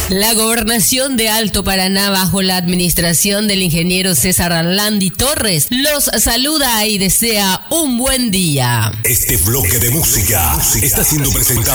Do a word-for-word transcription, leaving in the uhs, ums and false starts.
La gobernación de Alto Paraná, bajo la administración del ingeniero César Arlandi Torres, los saluda y desea un buen día. Este bloque de música está siendo presentado